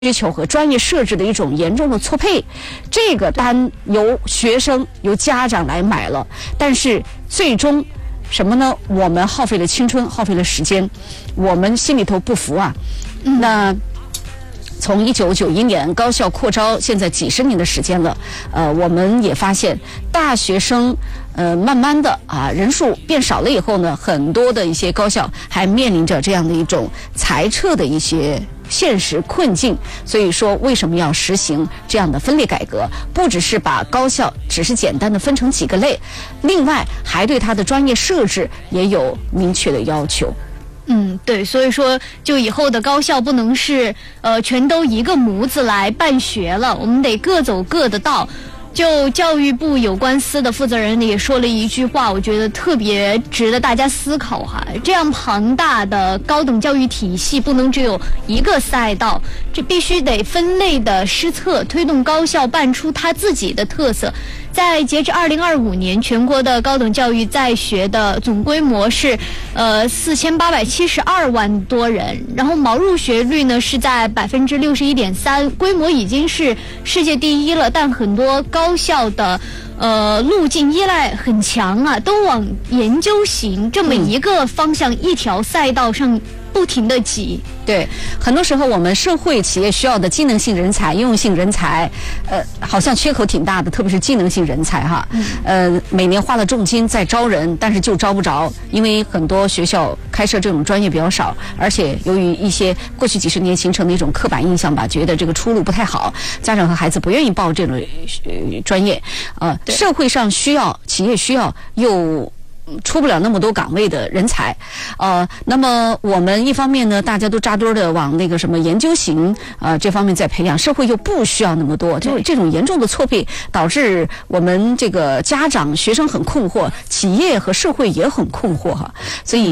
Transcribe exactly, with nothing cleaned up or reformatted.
需求和专业设置的一种严重的错配，这个单由学生由家长来买了，但是最终什么呢？我们耗费了青春，耗费了时间，我们心里头不服啊。嗯、那从一九九一年高校扩招，现在几十年的时间了，呃，我们也发现大学生呃慢慢的啊人数变少了以后呢，很多的一些高校还面临着这样的一种裁撤的一些现实困境。所以说为什么要实行这样的分类改革？不只是把高校只是简单的分成几个类，另外还对它的专业设置也有明确的要求。 嗯，对，所以说就以后的高校不能是呃全都一个模子来办学了，我们得各走各的道。就教育部有关司的负责人也说了一句话，我觉得特别值得大家思考哈。这样庞大的高等教育体系不能只有一个赛道，这必须得分类的施策，推动高校办出它自己的特色。在截至二零二五年，全国的高等教育在学的总规模是呃四千八百七十二万多人，然后毛入学率呢是在百分之六十一点三，规模已经是世界第一了，但很多高校的呃路径依赖很强啊，都往研究型这么一个方向、嗯、一条赛道上不停地挤。 对，很多时候我们社会企业需要的机能性人才、应用性人才，呃，好像缺口挺大的，特别是机能性人才哈。嗯、呃，每年花了重金在招人，但是就招不着，因为很多学校开设这种专业比较少，而且由于一些过去几十年形成的一种刻板印象吧，觉得这个出路不太好，家长和孩子不愿意报这种、呃、专业。呃，社会上需要，企业需要，又出不了那么多岗位的人才，呃，那么我们一方面呢，大家都扎堆的往那个什么研究型呃这方面在培养，社会又不需要那么多，就是这种严重的错配，导致我们这个家长、学生很困惑，企业和社会也很困惑哈，所以。